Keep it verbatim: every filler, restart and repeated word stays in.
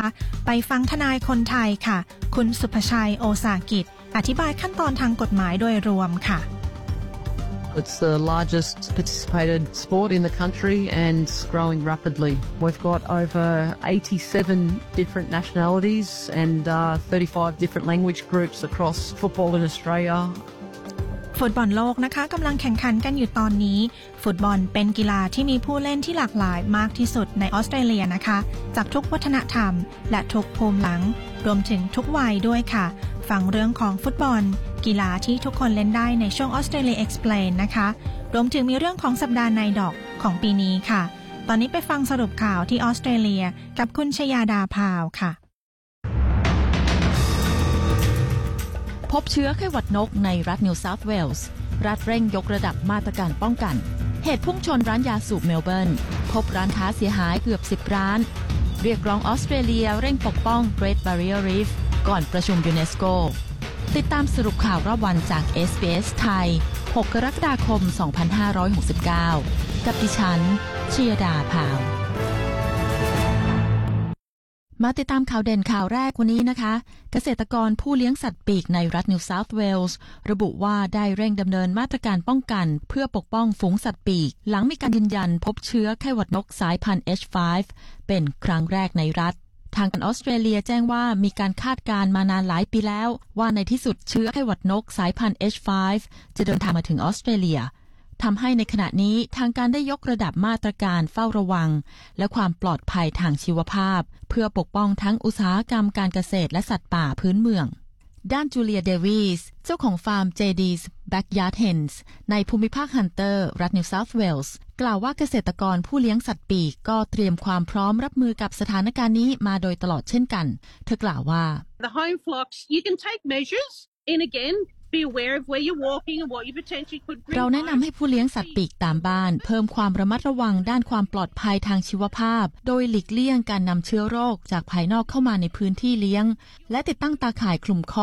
นะคะไปฟังทนายคนไทยค่ะคุณสุภชัยโอสากิจอธิบายขั้นตอนทางกฎหมายโดยรวมค่ะ It's the largest participated sport in the country and growing rapidly. We've got over eighty-seven different nationalities and uh, thirty-five different language groups across football in Australia. ฟุตบอลโลกนะคะกำลังแข่งขันกันอยู่ตอนนี้ฟุตบอลเป็นกีฬาที่มีผู้เล่นที่หลากหลายมากที่สุดในออสเตรเลียนะคะจากทุกวัฒนธรรมและทุกภูมิหลังรวมถึงทุกวัยด้วยค่ะฟังเรื่องของฟุตบอลกีฬาที่ทุกคนเล่นได้ในช่วง Australia Explain นะคะรวมถึงมีเรื่องของสัปดาห์ในดอกของปีนี้ค่ะตอนนี้ไปฟังสรุปข่าวที่ออสเตรเลียกับคุณชยาดาพาวค่ะพบเชื้อไข้หวัดนกในรัฐนิวเซาท์เวลส์รัฐเร่งยกระดับมาตรการป้องกันเหตุพุ่งชนร้านยาสูบเมลเบิร์นพบร้านค้าเสียหายเกือบสิบร้านเรียกร้องออสเตรเลียเร่งปกป้อง Great Barrier Reef ก่อนประชุมยูเนสโกติดตามสรุปข่าวรอบวันจาก เอส บี เอส ไทยหกกรกฎาคมสองพันห้าร้อยหกสิบเก้ากับดิฉันชยดาพาวมาติดตามข่าวเด่นข่าวแรกวันนี้นะคะเกษตรกรผู้เลี้ยงสัตว์ปีกในรัฐนิวเซาท์เวลส์ระบุว่าได้เร่งดำเนินมาตรการป้องกันเพื่อปกป้องฝูงสัตว์ปีกหลังมีการยืนยันพบเชื้อไข้หวัดนกสายพันธุ์ เอช ไฟว์ เป็นครั้งแรกในรัฐทางการออสเตรเลียแจ้งว่ามีการคาดการณ์มานานหลายปีแล้วว่าในที่สุดเชื้อไข้หวัดนกสายพันธุ์ เอช ไฟว์ จะเดินทางมาถึงออสเตรเลียทำให้ในขณะนี้ทางการได้ยกระดับมาตรการเฝ้าระวังและความปลอดภัยทางชีวภาพเพื่อปกป้องทั้งอุตสาหกรรมการเกษตรและสัตว์ป่าพื้นเมืองด้านจูเลียเดวิสเจ้าของฟาร์ม เจ ดี's Backyard Hens ในภูมิภาคฮันเตอร์รัฐนิวเซาท์เวลส์กล่าวว่าเกษตรกรผู้เลี้ยงสัตว์ปีกก็เตรียมความพร้อมรับมือกับสถานการณ์นี้มาโดยตลอดเช่นกันเธอกล่าวว่า The home flocks you can take measures and again be aware of where you're walking and what you potentially could bring เราแนะนำให้ผู้เลี้ยงสัตว์ปีกตามบ้านเพิ่มความระมัดระวังด้านความปลอดภัยทางชีวภาพโดยหลีกเลี่ยงการนำเชื้อโรคจากภายนอกเข้ามาในพื้นที่เลี้ยงและติดตั้งตาข่ายคลุมคอ